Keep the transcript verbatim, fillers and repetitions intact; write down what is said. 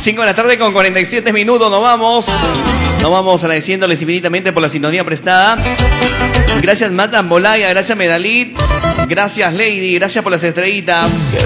cinco de la tarde con cuarenta y siete minutos, nos vamos. Nos vamos agradeciéndoles infinitamente por la sintonía prestada. Gracias Matan Bolaya, gracias Medalit, gracias Lady, gracias por las estrellitas.